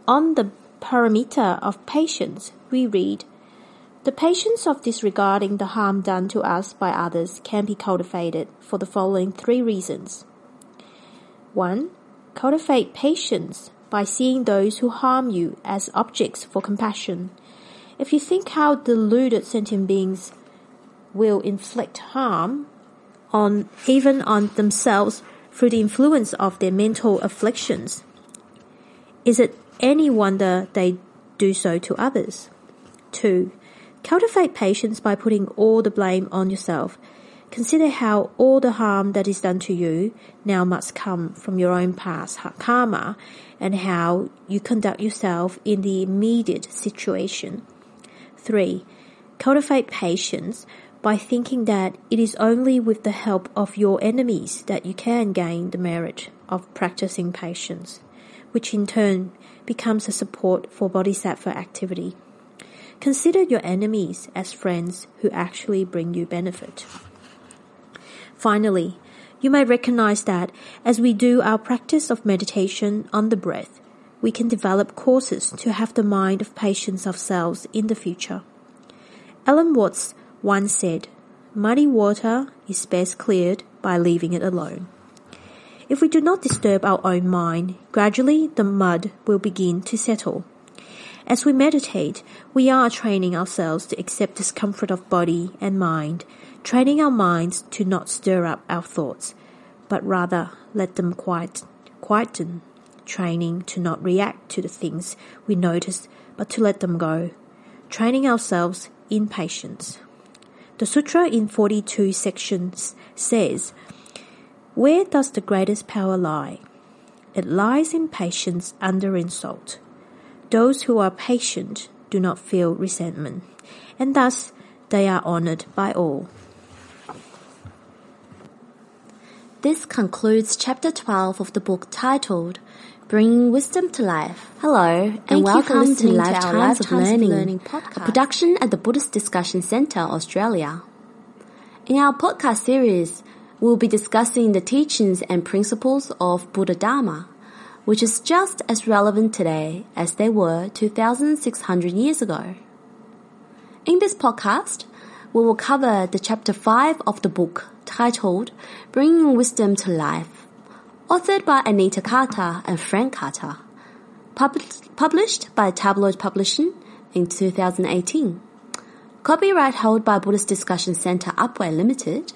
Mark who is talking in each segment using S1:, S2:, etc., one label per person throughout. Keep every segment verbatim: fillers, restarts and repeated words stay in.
S1: on the parameter of patience, we read, "The patience of disregarding the harm done to us by others can be cultivated for the following three reasons. One, cultivate patience by seeing those who harm you as objects for compassion. If you think how deluded sentient beings will inflict harm on even on themselves through the influence of their mental afflictions, is it any wonder they do so to others? Two, cultivate patience by putting all the blame on yourself. Consider how all the harm that is done to you now must come from your own past karma and how you conduct yourself in the immediate situation. Three, cultivate patience by thinking that it is only with the help of your enemies that you can gain the merit of practicing patience, which in turn becomes a support for bodhisattva activity. Consider your enemies as friends who actually bring you benefit. Finally, you may recognize that as we do our practice of meditation on the breath, we can develop courses to have the mind of patience ourselves in the future. Alan Watts once said, "Muddy water is best cleared by leaving it alone." If we do not disturb our own mind, gradually the mud will begin to settle. As we meditate, we are training ourselves to accept discomfort of body and mind, training our minds to not stir up our thoughts, but rather let them quiet, quieten, training to not react to the things we notice, but to let them go, training ourselves in patience. The sutra in forty-two sections says, "Where does the greatest power lie? It lies in patience under insult. Those who are patient do not feel resentment, and thus they are honored by all."
S2: This concludes chapter twelve of the book titled Bringing Wisdom to Life. Hello, and
S1: Thank
S2: welcome
S1: you for
S2: to
S1: listening to
S2: Lifetimes,
S1: our
S2: of
S1: Lifetimes
S2: Learning,
S1: of Learning
S2: a
S1: podcast.
S2: production at the Buddhist Discussion Centre, Australia. In our podcast series, we'll be discussing the teachings and principles of Buddha Dharma, which is just as relevant today as they were two thousand six hundred years ago. In this podcast, we will cover the chapter five of the book titled Bringing Wisdom to Life, authored by Anita Carter and Frank Carter, pub- published by Tabloid Publishing in two thousand eighteen. Copyright held by Buddhist Discussion Centre Upway Limited.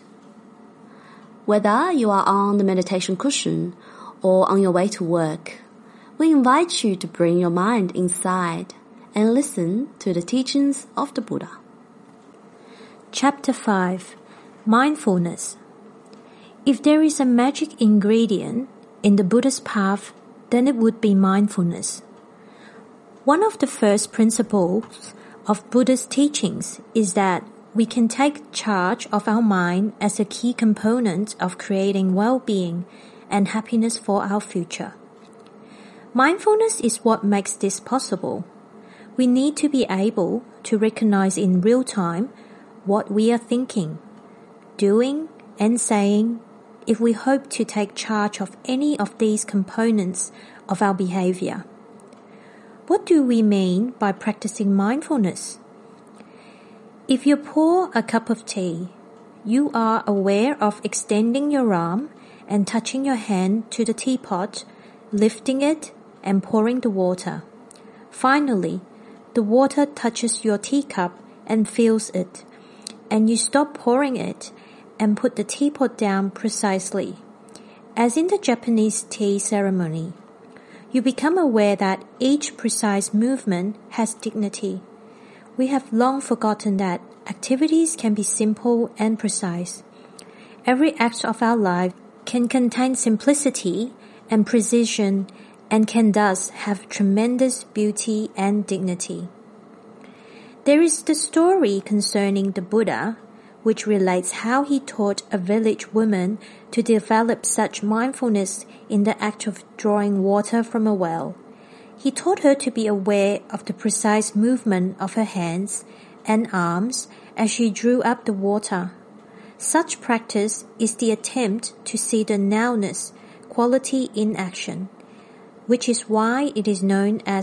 S2: Whether you are on the meditation cushion or on your way to work, we invite you to bring your mind inside and listen to the teachings of the Buddha.
S1: Chapter five. Mindfulness. If there is a magic ingredient in the Buddha's path, then it would be mindfulness. One of the first principles of Buddha's teachings is that we can take charge of our mind as a key component of creating well-being and happiness for our future. Mindfulness is what makes this possible. We need to be able to recognize in real time what we are thinking, doing, and saying if we hope to take charge of any of these components of our behavior. What do we mean by practicing mindfulness? If you pour a cup of tea, you are aware of extending your arm and touching your hand to the teapot, lifting it and pouring the water. Finally, the water touches your teacup and fills it, and you stop pouring it and put the teapot down precisely. As in the Japanese tea ceremony, you become aware that each precise movement has dignity. We have long forgotten that activities can be simple and precise. Every act of our life can contain simplicity and precision and can thus have tremendous beauty and dignity. There is the story concerning the Buddha, which relates how he taught a village woman to develop such mindfulness in the act of drawing water from a well. He taught her to be aware of the precise movement of her hands and arms as she drew up the water. Such practice is the attempt to see the nowness quality in action, which is why it is known as